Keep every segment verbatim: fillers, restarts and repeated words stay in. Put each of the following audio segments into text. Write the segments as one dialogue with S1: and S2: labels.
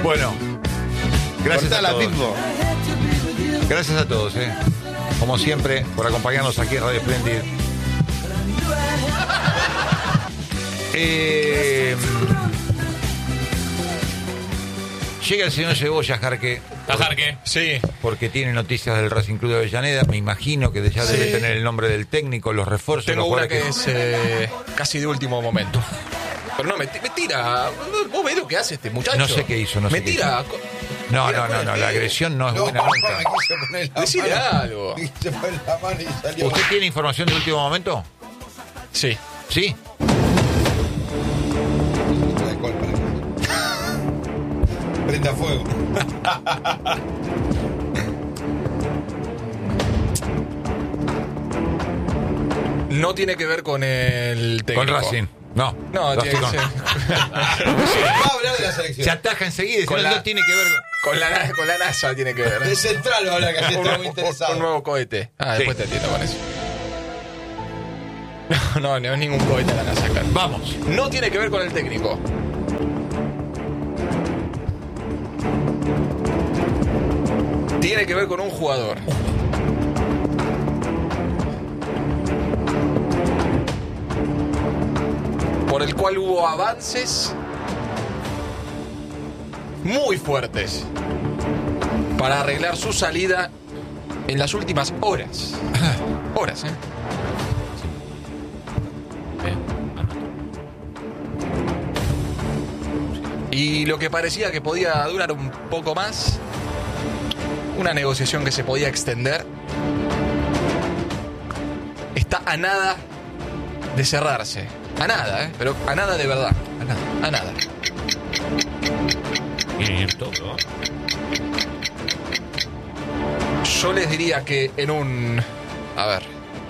S1: Bueno, gracias
S2: Cortala,
S1: a todos.
S2: Pipo.
S1: Gracias a todos, eh. Como siempre, por acompañarnos aquí en Radio Splendid. Eh, llega el señor Cebolla, Jarque.
S3: Tajarque. Sí.
S1: Porque tiene noticias del Racing Club de Avellaneda. Me imagino que ya
S3: Sí.
S1: debe tener el nombre del técnico, los refuerzos.
S3: Tengo
S1: los
S3: una
S1: jugadores
S3: que es eh, casi de último momento. Pero no, me, me tira. ¿Vos ves lo que hace este muchacho?
S1: No sé qué hizo, no sé
S3: Me
S1: qué
S3: tira.
S1: hizo. No, no, no, no, la agresión no es buena nunca.
S2: me quise poner la
S3: Decile
S2: mano.
S3: algo.
S2: Me quise poner la mano y salió.
S1: ¿Usted tiene información de último momento?
S3: Sí.
S1: ¿Sí?
S2: Alcohol para que- Prenda fuego.
S3: No tiene que ver con el técnico.
S1: Con Racing. No.
S3: No,
S1: Racing
S3: tiene que
S1: con-
S3: ser.
S2: Va a hablar de la
S1: Se
S2: selección.
S1: ataja enseguida y
S3: Con
S1: no,
S3: la-
S1: no tiene que ver con...
S3: Con la, con la NASA tiene que ver.
S2: De central va a hablar, que así
S3: un,
S2: está muy
S3: un-
S2: interesado.
S3: un nuevo cohete. Ah,
S1: Sí.
S3: después te entiendo con eso. No, no, no es ningún cohete la NASA, claro.
S1: Vamos.
S3: No tiene que ver con el técnico. Tiene que ver con un jugador. Por el cual hubo avances muy fuertes para arreglar su salida en las últimas horas. Horas, ¿eh? Y lo que parecía que podía durar un poco más, una negociación que se podía extender, está a nada de cerrarse. A nada, ¿eh? Pero a nada de verdad. A nada. A nada.
S4: todo.
S3: Yo les diría que en un... A ver.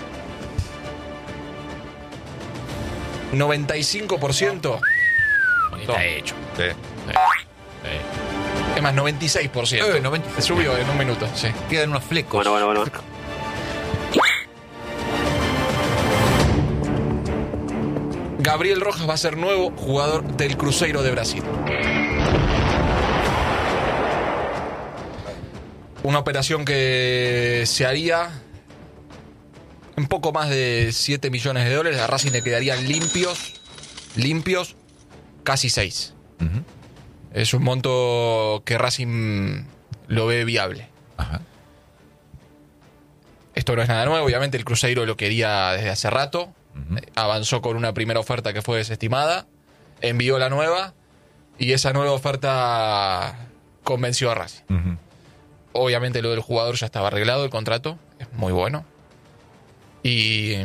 S3: noventa y cinco por ciento.
S4: Está hecho.
S1: Sí.
S3: Es más, noventa y seis por ciento.
S1: Eh, noventa y seis.
S3: Subió en un minuto, sí.
S1: Quedan unos flecos.
S5: Bueno, bueno, bueno.
S3: Gabriel Rojas va a ser nuevo jugador del Cruzeiro de Brasil. Una operación que se haría un poco más de siete millones de dólares. A Racing le quedarían limpios, limpios, casi seis.
S1: Ujú.
S3: Es un monto que Racing lo ve viable.
S1: Ajá.
S3: Esto no es nada nuevo, obviamente el Cruzeiro lo quería desde hace rato.
S1: Ujú.
S3: Avanzó con una primera oferta que fue desestimada, envió la nueva y esa nueva oferta convenció a Racing.
S1: Ujú.
S3: Obviamente lo del jugador ya estaba arreglado, el contrato es muy bueno. Y,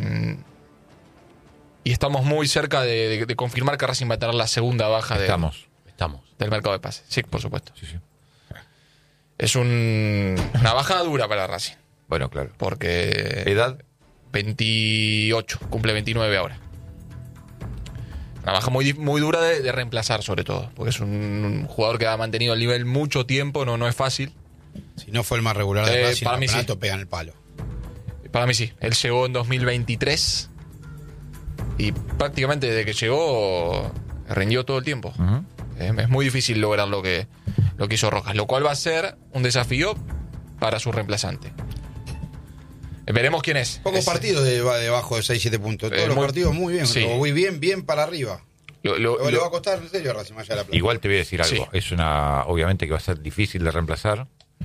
S3: y estamos muy cerca de, de- de confirmar que Racing va a tener la segunda baja de-
S1: Estamos.
S4: Estamos.
S3: del mercado de pases. Sí, por supuesto.
S1: Sí, sí.
S3: Es un- una baja dura para Racing,
S1: Bueno, claro.
S3: porque
S1: ¿Edad?
S3: veintiocho, cumple veintinueve ahora. Una baja muy, di- muy dura de, de reemplazar, sobre todo, porque es un, un jugador que ha mantenido el nivel mucho tiempo, no, no es fácil.
S2: Si no fue el más regular de
S3: Eh,
S2: Racing,
S3: para
S2: el
S3: mí sí.
S2: campeonato pega en el palo.
S3: Para mí sí, él llegó en dos mil veintitrés y prácticamente desde que llegó rindió todo el tiempo.
S1: Ujú.
S3: Eh, Es muy difícil lograr lo que, lo que hizo Rojas, lo cual va a ser un desafío para su reemplazante. Eh, Veremos quién es.
S2: Pocos
S3: Es-
S2: partidos de, debajo de seis siete puntos. Todos
S3: Eh,
S2: los
S3: muy-
S2: partidos muy bien.
S3: sí.
S2: Muy bien, bien para arriba.
S3: Lo- lo-
S2: Lo- le
S3: lo-
S2: va a costar en serio a Racing más allá de la plata.
S1: Igual te voy a decir algo.
S3: Sí.
S1: Es una, obviamente que va a ser difícil de reemplazar.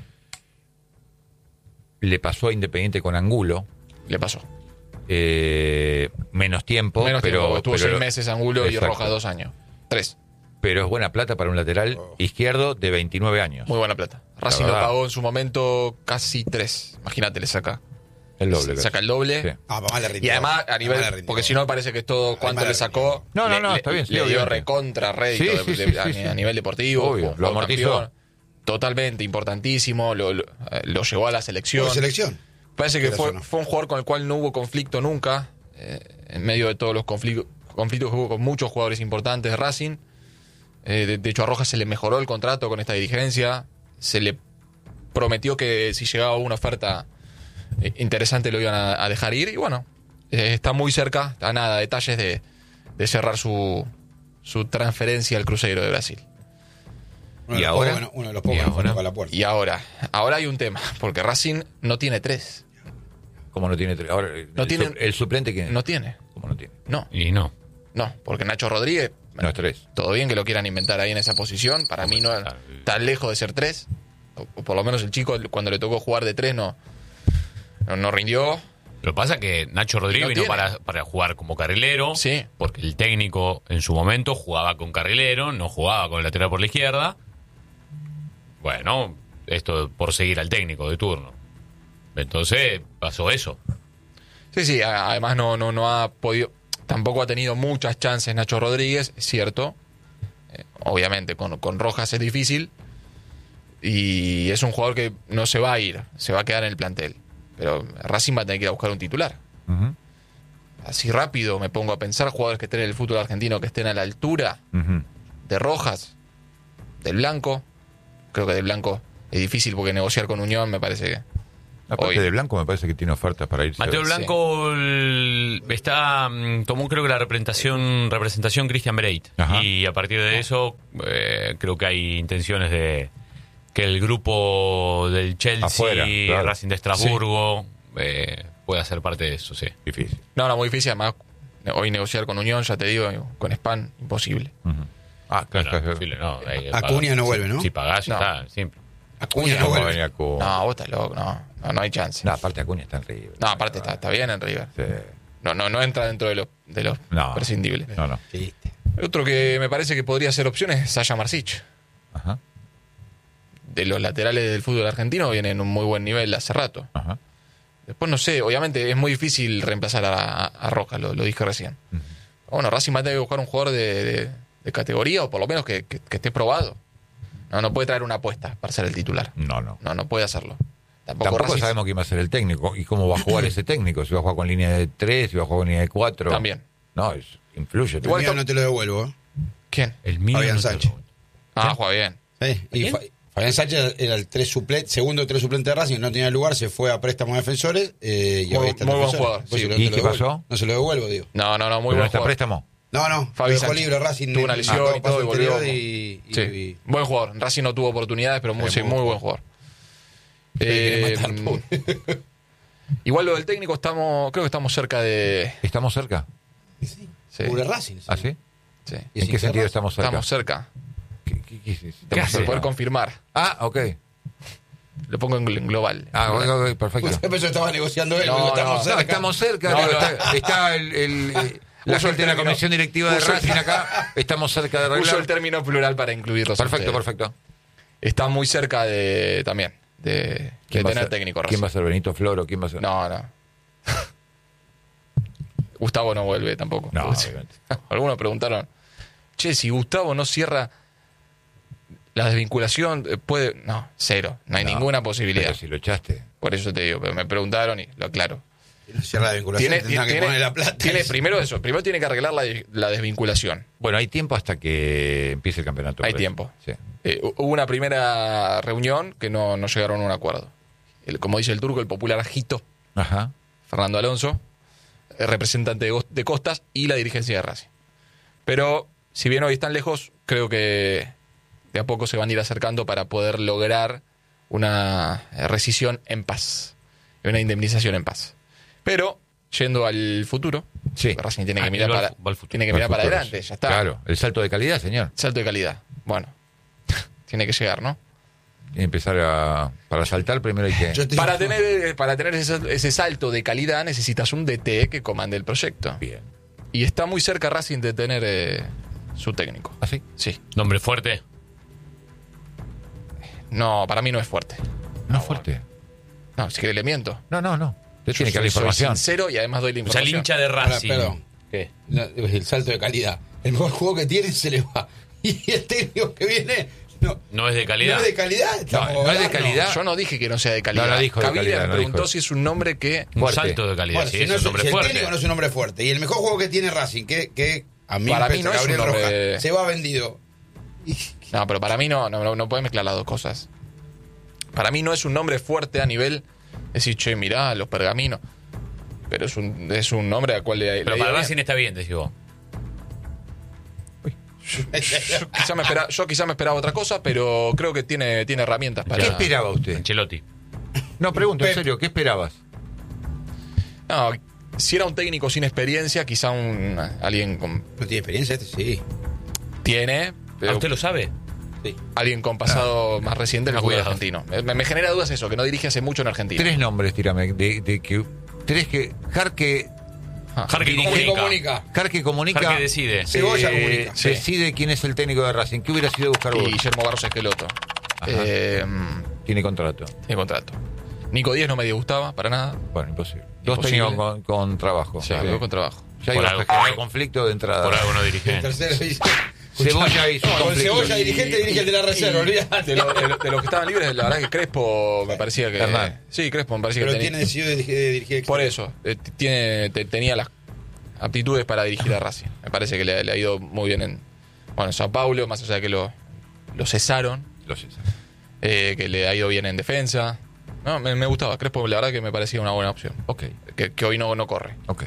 S1: Le pasó a Independiente con Angulo.
S3: le pasó.
S1: Eh, menos tiempo,
S3: Menos
S1: pero
S3: tiempo, estuvo
S1: pero-
S3: seis meses Angulo y
S1: Exacto.
S3: Rojas dos años. Tres.
S1: Pero es buena plata para un lateral
S2: Oh.
S1: izquierdo de veintinueve años.
S3: Muy buena plata. Racing lo
S1: verdad.
S3: pagó en su momento casi tres. Imagínate, le saca.
S1: El doble.
S3: Saca el doble.
S1: Sí.
S2: Ah, para más le rindió.
S3: Y además, a
S2: Para
S3: nivel.
S2: más le rindió.
S3: Porque si no, parece que es todo cuánto
S2: Además
S3: le
S2: le
S3: sacó.
S1: No, no,
S3: le-
S1: no,
S3: le-
S1: está bien, sí,
S3: Le dio
S1: obviamente.
S3: recontra rédito
S1: Sí,
S3: de-
S1: sí,
S3: de-
S1: sí,
S3: a,
S1: sí,
S3: a
S1: sí.
S3: nivel deportivo.
S1: Obvio,
S3: jugó
S1: lo amortizó.
S3: campeón. Totalmente, importantísimo. Lo, lo, eh, lo llevó a la selección.
S2: ¿Hubo selección?
S3: Parece que
S2: Quieras
S3: fue,
S2: o no.
S3: fue un jugador con el cual no hubo conflicto nunca. eh, en medio de todos los conflictos, conflictos que hubo con muchos jugadores importantes de Racing. Eh, de, de hecho, a Rojas se le mejoró el contrato con esta dirigencia. Se le prometió que si llegaba una oferta eh, interesante lo iban a, a dejar ir. Y bueno, eh, está muy cerca, está a nada, detalles de, de cerrar su, su transferencia al Cruzeiro de Brasil.
S2: Uno de
S1: ¿Y
S2: los
S1: ahora?
S2: pocos que no- uno de los pocos
S4: ¿Y
S2: que no fue
S4: ahora?
S2: a tocar la puerta.
S3: Y ahora, ahora hay un tema, porque Racing no tiene tres.
S1: ¿Cómo no tiene tres? Ahora,
S3: No
S1: el,
S3: tiene-
S1: su- ¿el suplente quién es?
S3: No tiene.
S1: ¿Cómo no tiene?
S3: No,
S4: Y no.
S3: no, porque Nacho Rodríguez,
S1: No es tres.
S3: todo bien que lo quieran inventar ahí en esa posición, para mí no
S4: Claro.
S3: está lejos de ser tres. O, o por lo menos el chico cuando le tocó jugar de tres no, no, no rindió.
S4: Lo que pasa es que Nacho Rodríguez
S3: No
S4: vino
S3: tiene.
S4: para, para jugar como carrilero.
S3: Sí.
S4: Porque el técnico en su momento jugaba con carrilero, no jugaba con el lateral por la izquierda. Bueno, esto por seguir al técnico de turno. Entonces pasó eso.
S3: Sí, sí, a- además no, no, no ha podido, tampoco ha tenido muchas chances Nacho Rodríguez, es cierto. Eh, obviamente, con, con Rojas es difícil. Y es un jugador que no se va a ir, se va a quedar en el plantel. Pero Racing va a tener que ir a buscar un titular.
S1: Ujú,
S3: Así rápido me pongo a pensar jugadores que estén en el fútbol argentino, que estén a la altura
S1: ujú.
S3: de Rojas, del Blanco. Creo que del Blanco es difícil porque negociar con Unión me parece que...
S1: Aparte
S3: Hoy.
S1: de Blanco, me parece que tiene ofertas para irse.
S4: Mateo Blanco el- está mm, tomó creo que la representación representación Christian Breit.
S1: Ajá.
S4: Y a partir de eso eh, creo que hay intenciones de que el grupo del Chelsea,
S1: Afuera, claro.
S4: Racing de Estrasburgo eh, pueda ser parte de eso, sí.
S1: Difícil.
S3: No, no, muy difícil. Además, hoy negociar con Unión, ya te digo, con Span, imposible.
S1: Ujú. Ah, claro,
S4: Bueno,
S1: claro.
S4: posible, no, hay que
S2: Acuña
S4: pagar.
S2: no vuelve, ¿no?
S4: Si pagás, ya
S3: No.
S4: está, siempre.
S2: Acuña no
S1: ¿Cómo va a
S2: vuelve.
S1: venir Acu-
S3: No, vos estás loco, no, no, no hay chance.
S1: No, aparte Acuña está en River.
S3: No, aparte está, está bien en River.
S1: Sí.
S3: No, no, no entra dentro de los, de los
S1: No.
S3: prescindibles.
S1: No, no.
S2: Chiste.
S3: Otro que me parece que podría ser opción es Sasha Marsic.
S1: Ajá,
S3: De los laterales del fútbol argentino viene en un muy buen nivel hace rato.
S1: ajá.
S3: Después no sé, obviamente es muy difícil reemplazar a, a Rojas, lo, lo dije recién. Bueno, Racing va a tener que buscar un jugador de, de- de categoría o por lo menos que, que- que esté probado. No, no puede traer una apuesta para ser el titular.
S1: No, no.
S3: No, no puede hacerlo. Tampoco,
S1: Tampoco
S3: Racing-
S1: sabemos quién va a ser el técnico y cómo va a jugar ese técnico. Si va a jugar con línea de tres, si va a jugar con línea de cuatro.
S3: También.
S1: No, es, influye.
S3: Igual
S2: Mío
S3: to-
S2: no te lo devuelvo. ¿eh?
S3: ¿Quién?
S4: El mío
S2: Fabián
S4: no te lo-
S2: Sánchez.
S3: Ah, juega bien.
S2: Sí, y Fa- Fabián Sánchez era el tres suplente, segundo tres suplente de Racing, no tenía lugar, se fue a préstamo a Defensores. Eh, y
S3: Muy-
S2: hoy está en
S3: muy buen
S2: Defensores.
S3: jugador,
S2: Después
S3: sí.
S2: se lo-
S1: ¿Y
S2: te lo
S1: qué
S2: devuelvo.
S1: pasó?
S2: No se lo devuelvo, digo.
S3: No, no, no, muy
S1: ¿Pero no
S3: buen
S1: está
S3: jugador.
S1: préstamo?
S2: No, no,
S3: Fabi
S2: lo dejó
S3: Sánchez.
S2: libre Racing.
S3: Tuvo una
S2: en-
S3: lesión
S2: marcó
S3: y todo,
S2: paso
S3: y volvió.
S2: anterior y- y-
S3: Sí,
S2: y-
S3: buen jugador. Racing no tuvo oportunidades, pero muy,
S2: Sí,
S3: sí,
S2: muy
S3: muy buen
S2: buen
S3: jugador.
S2: quiere
S3: Eh,
S2: matar, pobre.
S3: igual lo del técnico estamos, creo que estamos cerca de.
S1: ¿Estamos cerca?
S2: Sí,
S3: Sí.
S2: cubre Racing.
S1: ¿Ah, sí?
S3: Sí.
S2: Y
S1: ¿En
S2: sin
S1: qué sentido
S2: cerrar.
S1: estamos cerca?
S3: Estamos cerca.
S1: ¿Qué, qué, qué, qué-
S3: De
S1: estamos cerca?
S3: poder confirmar.
S1: Ah, ok.
S3: Lo pongo en gl- en global.
S1: Ah, ok, ok, perfecto.
S2: Usted pensó que estaba negociando él,
S3: No,
S2: pero
S3: no,
S2: estamos
S3: no,
S2: cerca.
S1: No, estamos cerca.
S3: No,
S1: digo,
S3: no.
S1: Está, está el, el- eh, la
S3: Uso el
S1: gente de la
S3: término-
S1: comisión directiva de
S3: uso el-
S1: Racing acá. Estamos cerca de
S3: Uso el
S1: arreglar.
S3: término plural para incluirlos. a
S1: Perfecto,
S3: ustedes.
S1: perfecto.
S3: Está muy cerca de también de, de
S1: ¿Quién va a
S3: tener
S1: ser-
S3: técnico
S1: ¿Quién va a
S3: Racing.
S1: ser Benito Floro? ¿Quién va a ser?
S3: No, no. Gustavo no vuelve tampoco.
S1: No,
S3: Porque-
S1: obviamente.
S3: Algunos preguntaron, che, si Gustavo no cierra la desvinculación, eh, puede... No, cero. No hay
S1: No,
S3: ninguna posibilidad.
S1: Pero si lo echaste.
S3: Por eso te digo, pero me preguntaron y lo aclaro.
S2: Si no cierra la vinculación,
S3: Tiene,
S2: tendrá que
S3: tiene-
S2: poner la plata.
S3: tiene primero eso, primero tiene que arreglar la, la desvinculación.
S1: Bueno, hay tiempo hasta que empiece el campeonato.
S3: Hay
S1: por eso.
S3: tiempo.
S1: Sí.
S3: Eh, hu- hubo una primera reunión que no, no llegaron a un acuerdo. El- como dice el turco, el popular Jito,
S1: Ajá.
S3: Fernando Alonso, el representante de, Go- de Costas y la dirigencia de Racing. Pero, si bien hoy están lejos, creo que de a poco se van a ir acercando para poder lograr una eh, rescisión en paz, una indemnización en paz. Pero, yendo al futuro,
S1: Sí.
S3: Racing tiene
S4: Ah,
S3: que mirar
S4: va al
S3: para,
S4: fu- va al futuro.
S3: tiene que
S1: Al
S3: mirar para
S1: futuro,
S3: adelante,
S1: sí.
S3: ya está.
S1: Claro, el salto de calidad, señor.
S3: Salto de calidad. Bueno, tiene que llegar, ¿no?
S1: Tiene que empezar a. Para saltar primero hay que.
S2: Yo te-
S3: Para tener, para tener ese, ese salto de calidad necesitas un D T que comande el proyecto.
S1: Bien.
S3: Y está muy cerca Racing de tener eh, su técnico.
S1: ¿Así?
S3: Sí.
S4: Nombre fuerte.
S3: No, para mí no es fuerte.
S1: No, fuerte.
S3: No, si quiere le miento.
S1: No, no, no. Usted
S3: Yo
S1: tiene que dar
S3: soy- soy
S1: información.
S3: sincero y además doy la
S4: O sea, el
S3: información.
S4: hincha de
S2: Ahora,
S4: Racing.
S2: perdón.
S4: ¿Qué?
S2: No, el salto de calidad. El mejor juego que tiene se le va. Y el técnico que viene no,
S4: No es de
S2: no
S4: calidad.
S2: es de calidad.
S1: No,
S2: estamos
S1: no es de
S2: hablando.
S1: calidad.
S3: Yo no dije que no sea de calidad.
S1: No, no dijo de
S3: Cavilla
S1: calidad,
S3: me
S1: no
S3: preguntó
S1: dijo.
S3: si es un nombre que...
S4: Un
S1: Fuerte.
S4: salto de calidad.
S2: Bueno,
S4: sí,
S2: si,
S4: es
S2: no
S4: un
S2: es,
S4: nombre
S2: si el
S4: fuerte.
S2: técnico no es un hombre fuerte y el mejor juego que tiene Racing, que, que a mí
S3: Para
S2: me
S3: mí
S2: parece
S3: no es un
S2: Gabriel
S3: nombre-
S2: Rojas, se va vendido. Y-
S3: No, pero para mí no, no, no, no puedes mezclar las dos cosas. Para mí no es un nombre fuerte a nivel... Decir, che, mirá, los pergaminos. Pero es un, es un nombre al cual le...
S4: Pero
S3: le
S4: para
S3: digo
S4: Racing
S3: bien.
S4: está bien, decís vos.
S3: Yo quizá me esperaba, yo quizá me esperaba otra cosa, pero creo que tiene, tiene herramientas para...
S1: ¿Qué esperaba usted?
S4: Ancelotti.
S1: No, pregunto, en serio, ¿qué esperabas?
S3: No, si era un técnico sin experiencia, quizá un alguien con...
S2: ¿No tiene experiencia este? Sí.
S3: Tiene, pero
S4: ¿Ah, usted lo sabe?
S2: Sí.
S3: alguien con pasado más reciente en el
S4: Ah,
S3: fútbol
S4: cuidado.
S3: argentino. Me, me genera dudas eso, que no dirige hace mucho en Argentina.
S1: Tres nombres, tírame, de, de que... Tres que... Jarque...
S3: Ah,
S4: Jarque
S2: Dirige,
S4: comunica.
S2: comunica.
S1: Jarque comunica...
S4: Jarque decide.
S1: eh,
S2: Cebolla comunica.
S3: Sí.
S1: Decide quién es el técnico de Racing. ¿Qué hubiera sido buscar
S3: y
S1: vos?
S3: Guillermo Barros Esqueloto.
S1: Ajá.
S3: Eh,
S1: Tiene contrato.
S3: tiene contrato. Nico Díaz no me disgustaba para nada.
S1: Bueno, imposible. Dos
S3: Imposible.
S1: técnicos con, con trabajo.
S3: O sea,
S1: Sí.
S3: veo con trabajo.
S1: Ya hay
S4: Por
S1: un
S4: algo-
S1: generado conflicto de entrada.
S4: Por algo no dirige.
S2: El tercero dice.
S1: Cebolla hizo
S2: No, con
S1: conflicto.
S2: Cebolla dirigente dirige el de la reserva, olvídate.
S3: De, lo- de lo- de los que estaban libres, la verdad que Crespo me parecía que...
S1: Hernán.
S3: Sí, Crespo me parecía
S2: Pero
S3: que
S2: tiene
S3: tenía...
S2: decidido de dirigir, de dirigir
S3: Por eso, eh, t- tiene, te- tenía las aptitudes para dirigir a Racing. Me parece que le, le ha ido muy bien en, bueno, en Sao Paulo, más allá de que lo, lo cesaron,
S1: Lo sé.
S3: eh, que le ha ido bien en defensa. No, me, me gustaba. Crespo, la verdad que me parecía una buena opción.
S1: Ok,
S3: Que, que hoy no, no corre.
S1: ok.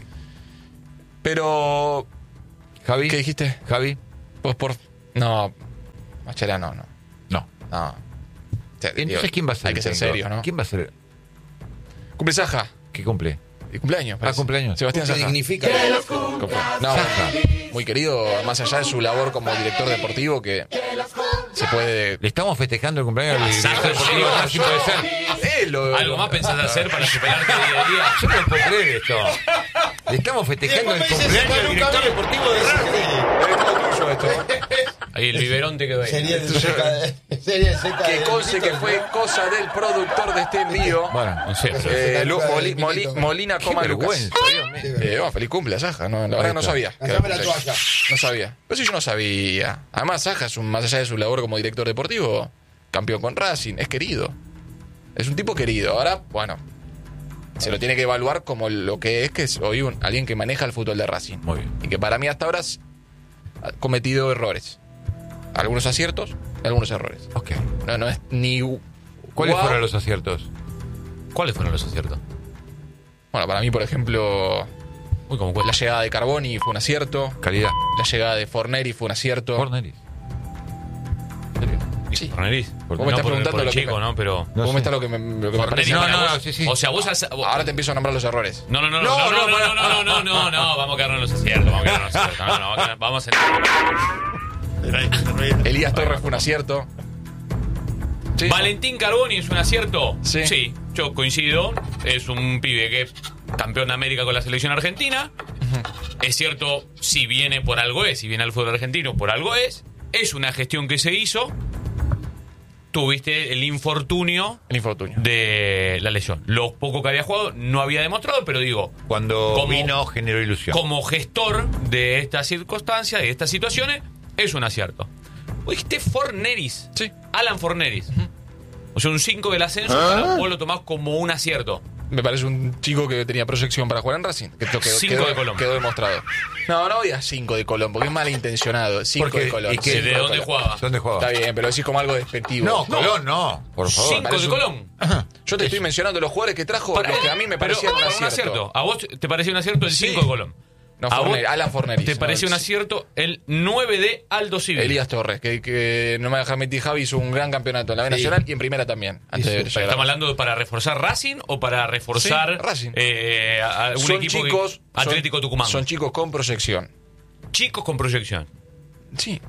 S3: Pero,
S1: Javi.
S3: ¿qué dijiste?
S1: Javi.
S3: Pues por... No, Mascherano, no.
S1: No.
S3: No. O sea, digo,
S1: Entonces, ¿quién va a ser?
S3: Hay que
S1: el
S3: ser
S1: técnico?
S3: serio, ¿no?
S1: ¿Quién va a ser?
S3: Cumple Saja.
S1: ¿Qué cumple?
S3: Y cumpleaños. parece.
S1: cumpleaños.
S3: Sebastián
S2: ¿Qué
S3: Saja.
S2: significa?
S3: Cumple. No,
S1: Saja.
S3: muy querido, más allá de su labor como director deportivo, que se puede...
S1: Le estamos festejando el cumpleaños del
S4: Saja
S1: director deportivo.
S4: llegó.
S1: Así puede ser.
S3: Eh, lo-
S4: ¿Algo más pensás hacer para superarte día a día?
S1: Yo no puedo creer esto. Le estamos festejando el cumpleaños del director deportivo de Racing.
S3: Es todo tuyo esto.
S4: Ahí el biberón te quedó ahí.
S2: Sería el seca de- sería el seca
S3: Que
S2: de-
S3: conste que fue cosa del productor de este envío.
S1: Bueno,
S4: No sé.
S3: Eh, Lu- Moli- Moli- Molina
S1: qué
S3: Coma Lucas.
S1: vergüenza, Dios mío.
S3: Eh, bueno, feliz cumple a Saja, ¿no? La verdad que no
S1: está.
S3: sabía. que era
S2: Haceme la
S3: cumpleaños.
S2: toalla.
S3: No sabía. Pero si yo no sabía. Además, Saja es un, más allá de su labor como director deportivo, campeón con Racing, es querido. Es un tipo querido. Ahora, bueno, se lo tiene que evaluar como lo que es, que es hoy un, alguien que maneja el fútbol de Racing.
S1: Muy bien.
S3: Y que para mí hasta ahora ha cometido errores. Algunos aciertos, algunos errores.
S1: Ok.
S3: No, no es ni...
S1: ¿Cuáles
S3: guau.
S1: fueron los aciertos?
S4: ¿Cuáles fueron los aciertos?
S3: Bueno, para mí, por ejemplo,
S4: Uy, como
S3: la
S4: cuál.
S3: llegada de Carboni fue un acierto.
S1: Calidad.
S3: La llegada de Forneri fue un acierto.
S1: Forneris.
S3: Sí.
S4: Forneris.
S1: Vos
S3: me
S4: No
S3: estás
S4: por,
S3: preguntando
S4: por el
S3: lo que
S4: chico,
S3: me-
S4: ¿no? Pero.
S1: No
S3: ¿Cómo
S1: sé.
S3: está lo que me, lo que me
S4: Forneris
S3: parece?
S1: No,
S4: para
S1: no,
S4: vos-
S1: no, sí, sí.
S4: O sea, vos has- vos-
S3: Ahora te empiezo a nombrar los errores.
S4: No, no, no,
S1: No,
S4: no, no,
S1: no,
S4: no,
S1: para-
S4: no, no, no, no, no, vamos a quedarnos en los aciertos, vamos a quedarnos en los aciertos. No, no, vamos a- vamos a
S3: Elías Torres fue un acierto. Sí.
S4: Valentín Carboni es un acierto.
S3: Sí.
S4: yo coincido. Es un pibe que es campeón de América con la selección argentina. Es cierto, si viene por algo es, si viene al fútbol argentino por algo es. Es una gestión que se hizo. Tuviste el infortunio
S3: El infortunio.
S4: de la lesión. Lo poco que había jugado no había demostrado, pero digo,
S1: Cuando
S4: Como-
S1: vino, generó ilusión.
S4: como gestor de estas circunstancias, de estas situaciones, es un acierto. Vos dijiste Forneris.
S3: Sí.
S4: Alan Forneris. O sea, un cinco del ascenso, para vos lo tomás como un acierto.
S3: Me parece un chico que tenía proyección para jugar en Racing. Que esto quedó,
S4: Cinco
S3: quedó-
S4: de Colón.
S3: quedó demostrado. No, no digas cinco de Colón, porque es malintencionado. cinco
S1: Porque-
S3: de Colón.
S1: ¿y qué-
S3: cinco
S4: ¿De dónde
S3: Colón.
S4: jugaba?
S1: ¿Dónde jugaba?
S3: Está bien, pero decís como algo despectivo.
S1: No, Colón no, por favor.
S4: Cinco
S3: parece
S4: de
S3: un-
S4: Colón.
S3: Yo te estoy mencionando los jugadores que trajo,
S4: Para-
S3: los que a mí me
S4: pero,
S3: parecían un
S4: para
S3: acierto.
S4: ¿A vos te parecía un acierto el
S3: Sí.
S4: cinco de Colón?
S3: No,
S4: ¿A
S3: Forneri-
S4: vos
S3: Alan Forneris.
S4: ¿Te pareció
S3: No,
S4: un acierto el nueve de Aldo Civil?
S3: Elías Torres, que, que no me va a dejar mentir, Javi hizo un gran campeonato en la B
S2: Sí.
S3: Nacional y en primera también. Antes de
S1: Hizo-
S3: llegar a
S4: ¿Estamos hablando de para reforzar Racing o para reforzar
S3: Sí, Racing.
S4: eh, a- a algún
S3: son
S4: equipo que-
S3: chicos,
S4: Atlético
S3: son,
S4: Tucumán?
S3: Son chicos con proyección.
S4: Chicos con proyección.
S3: Sí.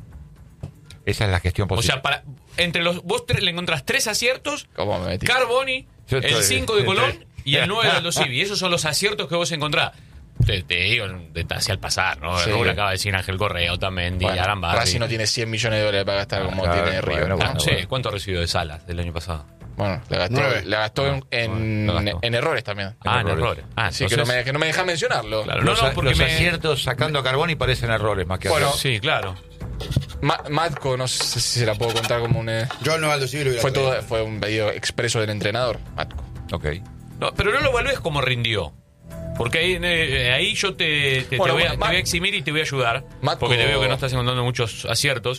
S1: Esa es la gestión
S4: O
S1: positiva.
S4: sea, para entre los vos tre- le encontrás tres aciertos:
S3: ¿Cómo me metí?
S4: Carboni,
S1: Yo
S4: el
S1: estoy-
S4: cinco de
S1: estoy-
S4: Colón y el nueve de Aldo Civi. Esos son los aciertos que vos encontrás. Te, te digo de- hacia el pasar, ¿no?
S3: Sí.
S4: Raúl acaba de decir Ángel Correa, Otamendi,
S3: Bueno,
S4: Arambarri.
S3: Racing no tiene cien millones de dólares para gastar como
S1: claro,
S3: tiene River.
S1: bueno,
S4: Ah,
S1: bueno.
S4: sí, ¿cuánto recibió de Salas del año pasado?
S3: Bueno, la gastó,
S2: Nueve.
S3: la gastó en, en,
S4: la gastó.
S3: en errores también.
S4: Ah, en
S1: errores.
S4: errores. Ah,
S3: Así que, no
S4: entonces-
S3: me, que no me deja mencionarlo.
S4: Claro,
S1: los,
S4: no, no, porque
S1: los
S4: me-
S1: aciertos sacando a Carboni parecen errores más que
S3: Bueno,
S1: aciertos.
S4: Sí, claro.
S3: Ma- Matco, no sé si se la puedo contar como un... eh,
S2: Yo no Aldo Civil lo hubiera
S3: fue, todo,
S2: traído.
S3: fue un pedido expreso del entrenador, Matco.
S1: Ok.
S4: No, pero no lo evalúes como rindió. Porque ahí, eh, ahí yo te, te- te
S3: Bueno,
S4: voy a,
S3: Ma-
S4: te voy a eximir y te voy a ayudar.
S3: Matko-
S4: Porque te veo que no estás encontrando muchos aciertos.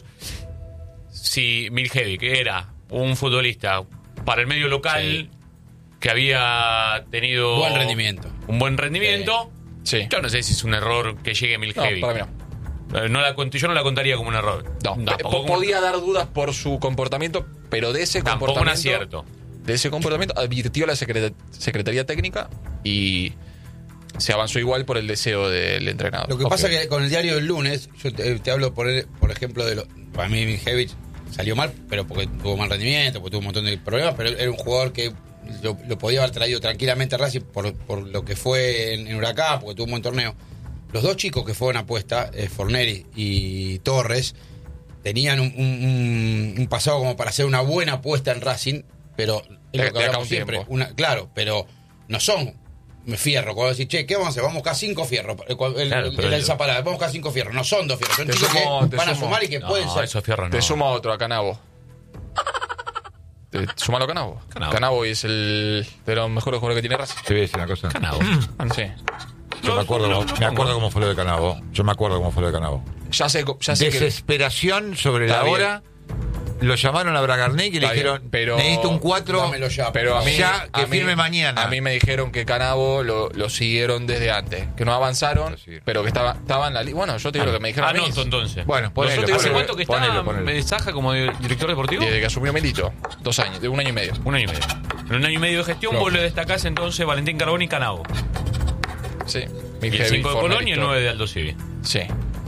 S4: Si Miljevic era un futbolista para el medio local
S3: Sí.
S4: que había tenido
S2: Buen rendimiento.
S4: un buen rendimiento,
S3: Sí.
S4: yo no sé si es un error que llegue
S3: No,
S4: Miljevic.
S3: para mí no.
S4: No la, cont- yo no la contaría como un error.
S3: No,
S4: Tampoco
S3: p- podía dar dudas por su comportamiento, pero de ese
S4: Tampoco un
S3: comportamiento.
S4: acierto.
S3: De ese comportamiento advirtió la secret- Secretaría Técnica y se avanzó igual por el deseo del entrenador.
S2: Lo que
S3: Ok.
S2: pasa que con el diario del lunes, yo te, te hablo por, por ejemplo de lo. Para mí, Mijevich salió mal, pero porque tuvo mal rendimiento, porque tuvo un montón de problemas, pero era un jugador que lo, lo podía haber traído tranquilamente a Racing por, por lo que fue en, en Huracán, porque tuvo un buen torneo. Los dos chicos que fueron apuesta, eh, Forneri y Torres, tenían un, un, un pasado como para hacer una buena apuesta en Racing, pero es
S3: De-
S2: lo
S3: de
S2: que
S3: acá
S2: hablamos
S3: un
S2: siempre.
S3: tiempo.
S2: Una, claro, pero no son fierros. Cuando decís, che, ¿qué vamos a hacer? Vamos a buscar cinco fierros. El, el,
S4: Claro,
S2: el,
S4: pero
S2: el
S4: el-
S2: Zaparada, vamos a buscar cinco fierros. No son dos fierros, son
S3: Te
S2: chicos
S3: sumo-
S2: que
S3: te
S2: van a
S3: sumo.
S2: sumar y que
S4: No,
S2: pueden ser.
S4: esos fierros no.
S3: Te sumo otro a Canavo. Te, sumalo a Canavo.
S4: Canavo.
S3: Canavo es el de los mejores jugadores que tiene Racing.
S1: Te voy a decir una cosa.
S4: Canavo.
S3: Sí.
S1: Yo me acuerdo,
S4: No,
S1: cómo-
S4: no,
S1: me
S4: no,
S1: acuerdo
S4: no.
S1: cómo fue lo de Canavo. Yo me acuerdo cómo fue lo de Canavo.
S3: Ya sé, ya sé que.
S1: Desesperación sobre
S3: Está
S1: la
S3: bien.
S1: hora. Lo llamaron a Bragarnik y le
S3: Está bien,
S1: dijeron,
S3: pero-
S1: necesito un cuatro.
S2: Dámelo ya.
S3: Pero a mí,
S1: Ya, que
S3: a mí-
S1: firme mañana.
S3: A mí me dijeron que Canavo lo, lo siguieron desde antes, que no avanzaron,
S1: Lo siguieron.
S3: pero que estaba, estaba en la línea. Bueno, yo te digo lo que me dijeron a mí.
S4: Anoto entonces.
S1: Bueno, ponelo,
S4: ¿Nosotros ¿Hace
S1: ponelo,
S4: cuánto que está
S1: ponelo, ponelo.
S4: eh, Saja como di- director deportivo?
S3: Desde que asumió Milito, dos años, de un año y medio.
S4: Un año y medio. En un año y medio de gestión,
S3: No.
S4: vos le destacás entonces Valentín Carboni y Canavo.
S3: Sí.
S4: Y el cinco de Colón y el nueve de Aldo Civi.
S3: Sí.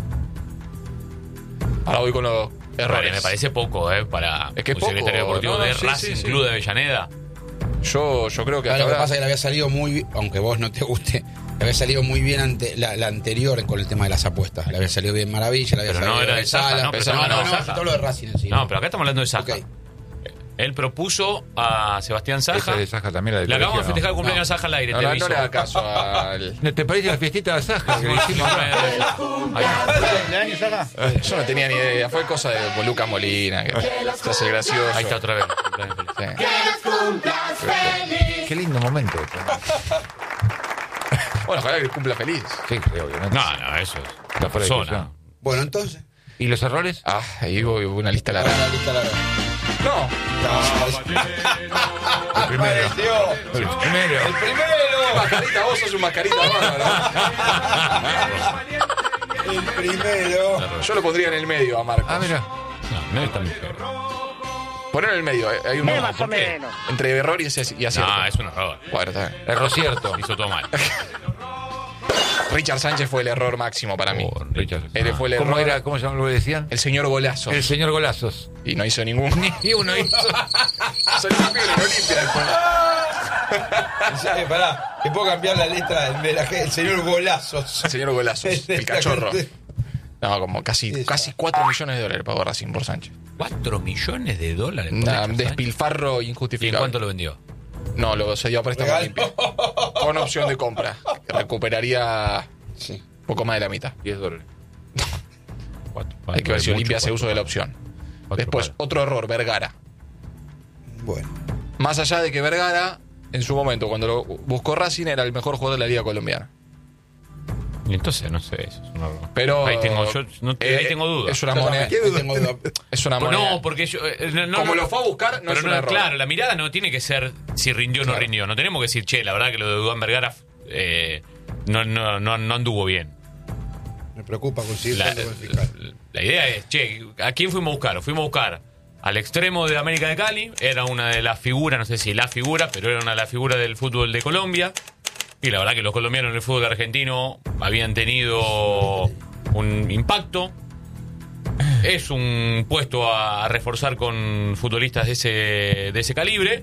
S3: Ahora voy con los errores.
S4: Me parece poco, ¿eh? Para
S3: Es que es
S4: un secretario
S3: poco.
S4: deportivo
S3: No, no,
S4: de
S3: sí,
S4: Racing,
S3: sí, sí.
S4: Club de Avellaneda.
S3: Yo, yo creo que
S2: Ah,
S3: hasta
S2: lo que
S3: ahora-
S2: pasa es que le había salido muy bien, aunque vos no te guste, le había salido muy bien ante la, la anterior con el tema de las apuestas. Le había salido bien maravilla, le había
S4: Pero no
S2: salido
S4: era
S2: bien
S4: de Saja,
S2: Sala.
S4: no, pero
S2: no,
S4: estamos
S2: no,
S4: hablando
S2: no,
S4: de
S2: yo
S4: Saja.
S2: te hablo de Racing en sí.
S4: No, pero acá estamos hablando de Saja.
S2: Ok.
S4: Él propuso a Sebastián
S1: Esa
S4: Saja.
S1: de Saja también, la de
S4: Le acabamos de
S1: colegio,
S4: festejar
S1: ¿no?
S4: el cumpleaños a Saja al aire.
S3: No,
S4: te
S3: no,
S4: aviso.
S3: no le haga caso al.
S1: ¿No ¿Te parece la fiestita de Saja que le hicimos acá?
S4: Ahí,
S3: Yo no tenía ni idea. Fue cosa de Lucas Molina, que se hace gracioso.
S4: ahí está otra vez.
S3: Sí.
S1: Qué lindo momento.
S3: Bueno, ojalá que cumpla feliz.
S1: Sí, sí, obviamente.
S4: No, no, eso es.
S1: Está
S4: La
S1: fuera de
S4: persona.
S1: discusión.
S2: Bueno, entonces.
S1: ¿Y los errores?
S3: Ah, ahí voy, una lista larga.
S2: Ahora la lista larga.
S3: No,
S1: El primero. El primero.
S3: mascarita, vos sos un mascarita bárbaro.
S2: El primero.
S3: Yo lo pondría en el medio a Marcos.
S1: Ah, mira.
S4: No, no es tan mujer.
S3: Poner en el medio, eh, hay un
S4: No, ¿por qué?
S3: entre error y, aci- y acierto.
S4: No, es un error.
S3: Bueno, está bien.
S1: Error cierto.
S4: Hizo todo mal.
S3: Richard Sánchez fue el error máximo para mí.
S1: Oh, Richard.
S3: Él fue el error.
S1: ¿Cómo era? ¿Cómo se llama lo que decían?
S3: El señor Golazo.
S1: El señor Golazos.
S3: Y no hizo ningún.
S1: Y uno hizo.
S3: Salió campeón en Olimpia después.
S2: Eh, pará, que puedo cambiar la letra del homenaje del señor Golazos.
S3: El señor Golazos, el cachorro. No, como casi,
S2: Sí,
S3: casi cuatro millones de dólares pagó Racing por Sánchez.
S4: ¿Cuatro millones de dólares? por
S3: Un
S4: Richard Sánchez?
S3: despilfarro
S4: ¿Y en
S3: injustificable.
S4: cuánto lo vendió?
S3: No, lo se dio a préstamo a
S2: Regalo.
S3: Olimpia. Con opción de compra. Que recuperaría
S2: Sí.
S3: poco más de la mitad.
S1: diez dólares.
S4: Cuatro,
S3: Hay que ver si
S4: mucho,
S3: Olimpia hace
S4: cuatro
S3: uso de la
S4: palos.
S3: opción.
S4: Cuatro
S3: Después,
S4: palos.
S3: otro error, Vergara.
S2: Bueno.
S3: Más allá de que Vergara, en su momento, cuando lo buscó Racing, era el mejor jugador de la Liga Colombiana.
S4: Y entonces, no sé, eso es un error.
S3: Pero.
S4: Ahí tengo, yo, no,
S3: eh,
S4: ahí tengo dudas.
S3: Es una
S2: Yo
S3: moneda.
S2: también tengo duda.
S3: Es una
S4: Pues
S3: moneda.
S4: no, porque yo. eh, no, no,
S3: Como
S4: no,
S3: lo fue a buscar, no
S4: pero
S3: es un
S4: no,
S3: error.
S4: claro, la mirada no tiene que ser si rindió o no
S3: Claro.
S4: rindió. No tenemos que decir, che, la verdad que lo de Dudán Vergara eh, no, no, no, no anduvo bien.
S2: Me preocupa conseguir
S4: La,
S2: tanto con el fiscal.
S4: la- la idea es, che, ¿a quién fuimos a buscar? Fuimos a buscar al extremo de América de Cali, era una de las figuras, no sé si la figura, pero era una de las figuras del fútbol de Colombia. Y la verdad que los colombianos en el fútbol argentino habían tenido un impacto. Es un puesto a reforzar con futbolistas de ese, de ese calibre.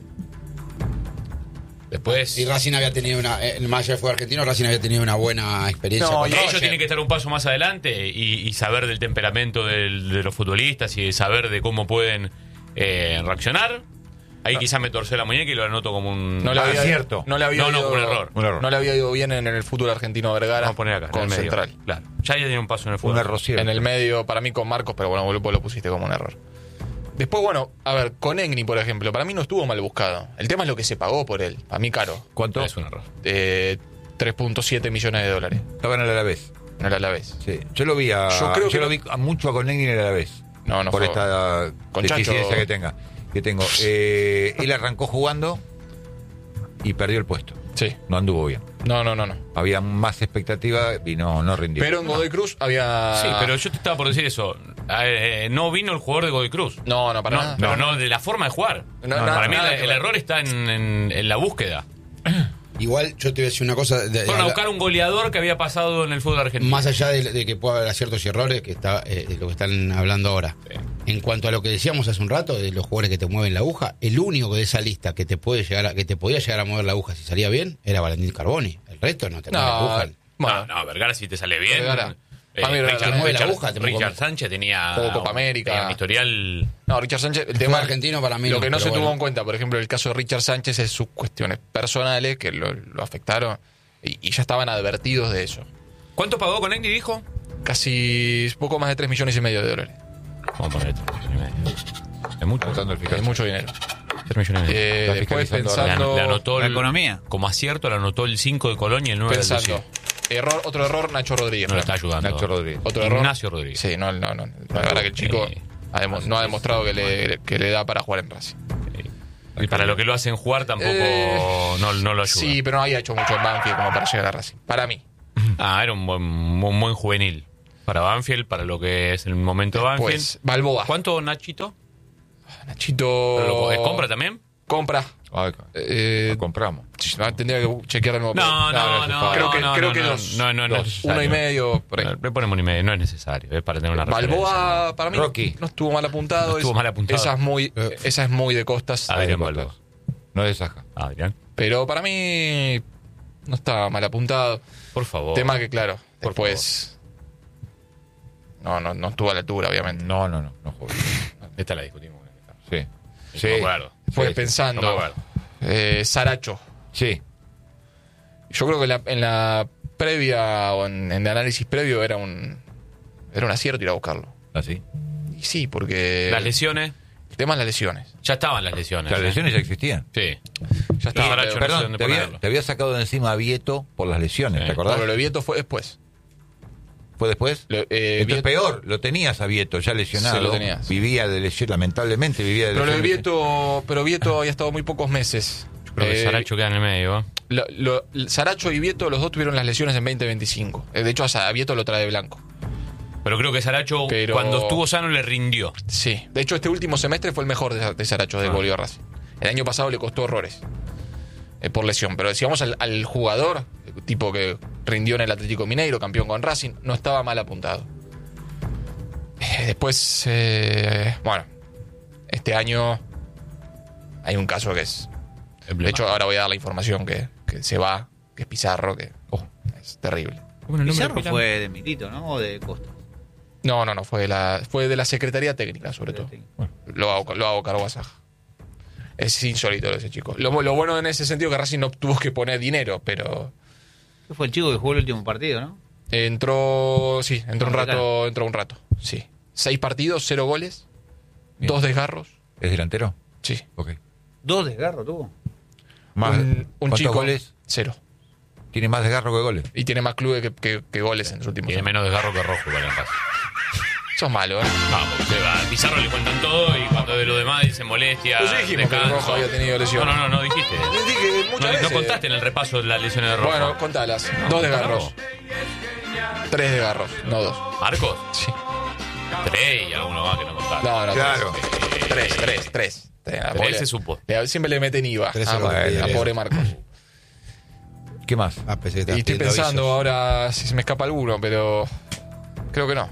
S4: Después...
S2: Y Racing había tenido una. eh, El más allá de fútbol argentino, Racing había tenido una buena experiencia.
S3: No,
S2: con
S3: y
S4: ellos
S2: Roger.
S4: tienen que estar un paso más adelante y, y saber del temperamento del- de los futbolistas y saber de cómo pueden eh, reaccionar. Ahí quizás me torcé la muñeca y lo anoto como un
S3: No le había,
S1: acierto.
S3: no le había
S4: No, no,
S3: ido,
S4: un error.
S1: Un error.
S3: No le había ido bien en el fútbol argentino a Vergara.
S4: Vamos a poner acá, en
S3: con
S4: el medio.
S3: Central.
S4: Claro. Ya ya tiene un paso en el fútbol.
S1: Un error cierto.
S3: En el medio, para mí con Marcos, pero bueno, vos vos lo pusiste como un error. Después, bueno, a ver, con Egni, por ejemplo, para mí no estuvo mal buscado. El tema es lo que se pagó por él. A mí caro.
S1: ¿Cuánto?
S4: Es un error.
S3: Eh, tres punto siete millones de dólares.
S1: Estaba en el Alavés.
S3: No era la vez.
S1: Sí. Yo lo vi a.
S3: Yo creo que
S1: lo
S3: no-
S1: vi a mucho a Conegni en el Alavés.
S3: No, no
S1: Por
S3: fue-
S1: esta
S3: Con
S1: deficiencia
S3: Chacho-
S1: que tenga. Que tengo. Eh, él arrancó jugando y perdió el puesto.
S3: Sí.
S1: No anduvo bien.
S3: No, no, no, no.
S1: Había más expectativa y no, no rindió.
S3: Pero en Godoy Cruz había...
S4: Sí, pero yo te estaba por decir eso. Eh, no vino el jugador de Godoy Cruz.
S3: No, no, para
S4: No,
S3: nada.
S4: pero no de la forma de jugar.
S3: No,
S4: para
S3: nada-
S4: mí
S3: nada
S4: el,
S3: que
S4: el
S3: ver.
S4: error está en, en- en la búsqueda.
S2: Igual yo te voy a decir una cosa. De,
S4: Fueron a buscar un goleador que había pasado en el fútbol argentino.
S2: Más allá de, de que pueda haber aciertos y errores, que está eh, de lo que están hablando ahora.
S4: Sí.
S2: En cuanto a lo que decíamos hace un rato de los jugadores que te mueven la aguja, el único de esa lista que te puede llegar a, que te podía llegar a mover la aguja si salía bien era Valentín Carboni. El resto no te mueve la
S3: No,
S2: aguja.
S3: bueno,
S4: No, no, Vergara si te sale bien.
S3: Vergara.
S4: Eh,
S3: Para mí Vergara
S4: Richard,
S2: te mueve la
S4: Richard-
S2: aguja, te mueve
S4: Richard
S2: como-
S4: Sánchez tenía,
S3: Jugó Copa América.
S4: tenía un historial.
S3: no, Richard Sánchez, el
S2: El
S3: tema
S2: tema argentino para mí
S3: lo
S2: no,
S3: que no
S2: pero
S3: se
S2: bueno.
S3: tuvo en cuenta, por ejemplo, el caso de Richard Sánchez es sus cuestiones personales que lo, lo afectaron y, y ya estaban advertidos de eso.
S4: ¿Cuánto pagó con Egni, dijo?
S3: Casi poco más de tres millones y medio de dólares.
S4: Vamos a poner tres millones y medio. Es mucho.
S1: Anotando el fiscal.
S3: Es mucho dinero.
S4: tres millones y medio.
S3: Eh,
S1: Está
S3: después
S1: fiscalizando ahora.
S4: Le,
S3: pensando,
S4: an- le anotó
S5: La
S4: el-
S5: economía.
S4: Como acierto, le anotó el cinco de Colonia y el nueve del
S3: pensando,
S4: Deseo.
S3: error, otro error, Nacho Rodríguez.
S4: No le está ayudando.
S1: Nacho Rodríguez.
S3: Otro error.
S4: Ignacio Rodríguez.
S3: Sí, no, no, no. La verdad que el chico
S4: Sí.
S3: ha demo- no ha demostrado que le, que le da para jugar en Racing.
S4: Y para lo que lo hacen jugar tampoco
S3: Eh,
S4: no, no lo ayuda.
S3: Sí, pero no había hecho mucho en Banfield como para llegar a Racing. Para mí.
S4: Ah, era un buen, un buen juvenil. Para Banfield, para lo que es el momento de Banfield.
S3: Pues, Balboa.
S4: ¿Cuánto, Nachito?
S3: Nachito.
S4: ¿Pero lo- eh, ¿Compra también?
S3: Compra.
S1: Ah,
S3: Eh,
S1: lo compramos.
S3: tendría que chequear de nuevo.
S4: No, no, no.
S3: Creo que,
S4: no,
S3: creo
S4: no,
S3: que
S4: no,
S3: dos.
S4: no, no es
S3: Dos.
S4: necesario.
S3: Uno y medio. Por ahí.
S4: Le ponemos un y medio, no es necesario. Es para tener una referencia.
S3: Balboa, para mí,
S1: Rocky.
S3: no estuvo mal apuntado.
S4: No estuvo
S3: Es-
S4: mal apuntado.
S3: Esa es muy, esa es muy de Costas.
S4: Adrián
S1: Adrián
S4: Balboa.
S1: No es de Saja.
S4: Adrián,
S3: Pero para mí no estaba mal apuntado.
S4: por favor.
S3: Tema que, claro,
S4: Por
S3: después. No, no, no estuvo a la altura, obviamente.
S1: No, no, no. No jugó.
S4: Esta la discutimos.
S1: Sí.
S4: Sí,
S1: Sí.
S4: me acuerdo.
S3: Fue
S1: sí,
S3: pensando.
S4: no me acuerdo.
S3: eh, Saracho.
S1: Sí.
S3: Yo creo que la- en la previa o en, en el análisis previo era un era un acierto ir a buscarlo.
S1: Así.
S3: Y sí, porque
S4: Las lesiones,
S3: el tema es las lesiones.
S4: ya estaban las lesiones.
S1: Las
S4: ¿eh?
S1: lesiones ya existían.
S4: Sí.
S3: Ya
S4: Y
S3: está.
S4: Saracho
S3: pero-
S4: no sé
S1: Perdón,
S4: dónde
S1: te había,
S4: ponerlo.
S1: te había sacado de encima a Vieto por las lesiones,
S4: Sí.
S1: ¿te acordás?
S3: Bueno, lo de Vieto fue después.
S1: ¿Fue después?
S3: Lo- eh,
S1: Entonces
S3: Vieto-
S1: peor, lo tenías a Vieto ya lesionado.
S3: Sí, lo tenías.
S1: Vivía de lesión, lamentablemente vivía de
S3: Pero lo de
S1: lesión.
S3: Vieto, pero Vieto había estado muy pocos meses.
S4: Creo que
S3: Eh,
S4: Saracho queda en el medio. ¿eh?
S3: lo- lo- Saracho y Vieto, los dos tuvieron las lesiones en veinte veinticinco. Eh, De hecho, a Vieto lo trae de blanco.
S4: Pero creo que Saracho,
S3: Pero-
S4: cuando estuvo sano, le rindió.
S3: Sí. De hecho, este último semestre fue el mejor de, de Saracho de
S4: Ah.
S3: Bolívar Racing. El año pasado le costó horrores eh, por lesión. Pero si vamos al, al jugador, el tipo que rindió en el Atlético Mineiro, campeón con Racing, no estaba mal apuntado. Eh, después, eh, bueno, este año hay un caso que es... De hecho, ahora voy a dar la información que, que se va, que es Pizarro, que oh, es terrible.
S5: Pizarro fue de Milito, ¿no? O de Costa.
S3: No, no, no, fue de la, fue de la Secretaría Técnica, sobre todo. Lo hago, lo hago cargo a Saja. Es insólito ese chico. Lo, lo bueno en ese sentido que Racing no tuvo que poner dinero, pero
S5: ¿Qué fue el chico que jugó el último partido, no?
S3: entró, sí, entró un
S5: Ah,
S3: rato,
S5: claro.
S3: entró un rato, sí. Seis partidos, cero goles,
S1: Bien.
S3: dos desgarros,
S1: ¿Es delantero?
S3: sí.
S1: Ok.
S5: Dos desgarros tuvo.
S1: Más,
S3: un un
S1: ¿cuántos
S3: chico,
S1: goles?
S3: cero.
S1: Tiene más desgarro que goles.
S3: Y tiene más clubes que, que- que goles en los últimos
S4: Tiene
S3: años.
S4: menos desgarro que Rojo para el pase.
S3: Sos malo, ¿eh?
S4: No, porque se va. Al Pizarro le cuentan todo y cuando de lo demás dice molestia.
S3: Pues sí dijimos que
S4: descanso.
S3: Rojo había tenido lesión.
S4: No, no, no, no dijiste.
S3: Dije muchas
S4: No, no
S3: veces.
S4: contaste en el repaso las lesiones de Rojo.
S3: Bueno, contalas. Dos desgarros. Tres desgarros, no dos.
S4: ¿Marcos?
S3: Sí.
S4: Tres y alguno más que no contaste.
S3: No, no,
S1: Claro.
S3: tres. Tres, tres, tres. Tres, a
S4: Tres
S3: pobre-
S4: se supo.
S3: le- Siempre le meten I V A.
S2: Tres
S3: Ah,
S2: es lo que
S3: bueno,
S2: pide
S3: a
S2: Leo.
S3: pobre Marcos.
S1: ¿Qué más?
S2: Ah, pensé que
S3: Y
S2: estabas
S3: estoy
S2: pidiendo
S3: pensando
S2: avisos.
S3: ahora si se me escapa alguno, pero creo que no.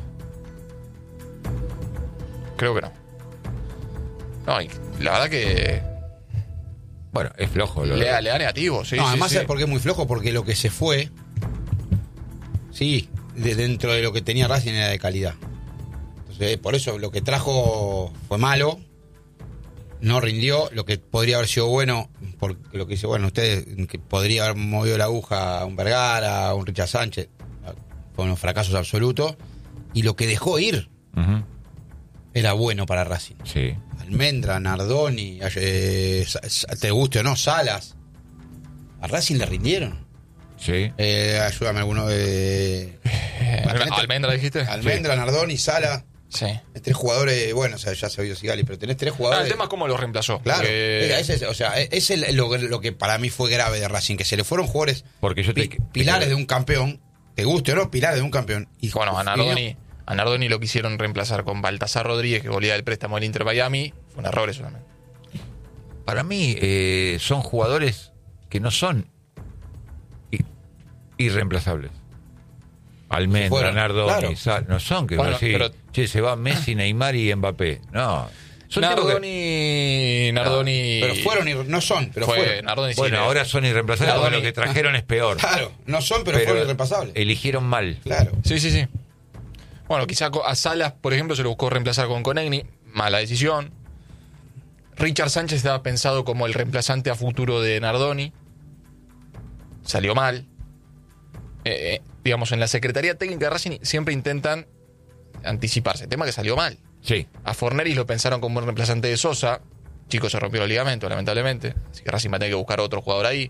S3: Creo que no. No, y la verdad que
S1: Bueno, es flojo. Lo
S3: le, da- le da negativo, sí.
S2: no,
S3: sí,
S2: además,
S3: sí.
S2: ¿sabes por qué es muy flojo? Porque lo que se fue, sí, de dentro de lo que tenía Racing era de calidad. Entonces, por eso lo que trajo fue malo, no rindió. Lo que podría haber sido bueno, porque lo que dice, bueno, ustedes, que podría haber movido la aguja a un Vergara, a un Richard Sánchez, fueron unos fracasos absolutos. Y lo que dejó ir
S1: Ujú.
S2: era bueno para Racing.
S1: Sí.
S2: Almendra, Nardoni, eh, Sa- Sa- te guste o no, Salas. A Racing le rindieron.
S1: Sí.
S2: Eh, ayúdame alguno de.
S3: Eh, Almendra, dijiste.
S2: Almendra, Nardoni, Salas.
S3: Sí.
S2: Tenés tres jugadores, bueno, o sea, ya se ha oído Sigali, pero tenés tres
S3: Ah,
S2: jugadores.
S3: el tema es cómo los reemplazó.
S2: Claro,
S3: porque-
S2: ese es, o sea, es el- lo, lo que para mí fue grave de Racing, que se le fueron jugadores
S1: Porque yo te-
S2: pi- pilares de un campeón, te guste o no, pilares de un campeón. Y
S3: Bueno, a
S2: y
S3: Nardoni, a Nardoni lo quisieron reemplazar con Baltasar Rodríguez, que volvía del préstamo del Inter Miami. Fue un error eso también.
S1: Para mí eh, son jugadores que no son i- irreemplazables. Almendra,
S2: Fueron,
S1: Nardoni,
S2: claro.
S1: Sal, no son que
S3: Bueno,
S1: vos decís,
S3: pero-
S1: che, se va Messi, Neymar y Mbappé. No. Son tipos que-
S3: Nardoni, Nardoni.
S2: Pero fueron, y no son, pero
S3: fue,
S2: fueron.
S3: Nardoni sí
S1: bueno,
S3: le-
S1: ahora son irreemplazables porque
S3: Nardoni-
S1: lo que trajeron es peor.
S2: Claro, no son, pero, fueron irreemplazables.
S1: Eligieron mal.
S2: Claro.
S3: Sí, sí, sí. Bueno, quizá co- a Salas, por ejemplo, se lo buscó reemplazar con Conegni. Mala decisión. Richard Sánchez estaba pensado como el reemplazante a futuro de Nardoni. Salió mal. Eh, eh, digamos, en la Secretaría Técnica de Racing siempre intentan anticiparse. Tema que salió mal.
S1: Sí.
S3: A Forneris lo pensaron como un reemplazante de Sosa. Chico se rompió el ligamento, lamentablemente. Así que Racing va a tener que buscar otro jugador ahí.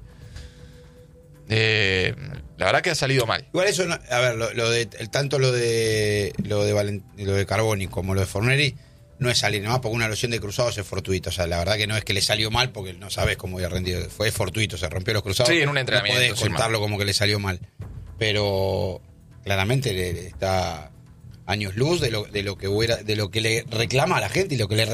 S3: Eh, la verdad que ha salido mal.
S2: Igual eso, no- a ver, lo, lo de, el- tanto lo de lo de, Valen- lo de Carboni como lo de Forneri no es salir nomás porque una lesión de cruzados es fortuito. O sea, la verdad que no es que le salió mal porque no sabes cómo había rendido. Fue fortuito, se rompió los cruzados.
S3: Sí, en un entrenamiento,
S2: No podés
S3: sí,
S2: contarlo como que le salió mal. Pero claramente le, le está años luz de lo, de lo que hubiera, de lo que le reclama a la gente y lo que le